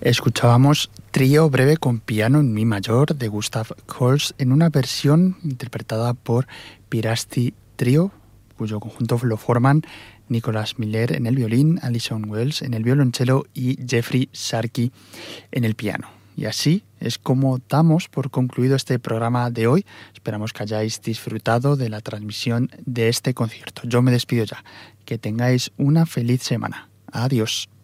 Escuchábamos Trío breve con piano en mi mayor de Gustav Holst en una versión interpretada por Pirasti Trio, cuyo conjunto lo forman Nicholas Miller en el violín, Alison Wells en el violonchelo y Jeffrey Sharkey en el piano. Y así es como damos por concluido este programa de hoy. Esperamos que hayáis disfrutado de la transmisión de este concierto. Yo me despido ya. Que tengáis una feliz semana. Adiós.